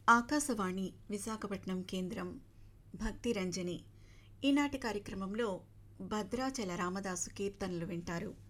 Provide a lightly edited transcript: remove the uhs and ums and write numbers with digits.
ఆకాశవాణి విశాఖపట్నం కేంద్రం భక్తిరంజని ఈనాటి కార్యక్రమంలో భద్రాచల రామదాసు కీర్తనలు వింటారు.